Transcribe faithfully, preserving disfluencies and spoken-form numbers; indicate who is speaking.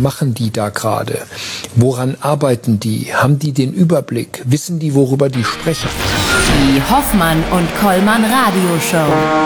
Speaker 1: machen die da gerade? Woran arbeiten die? Haben die den Überblick? Wissen die, worüber die sprechen?
Speaker 2: Die Hoffmann und Kollmann Radioshow.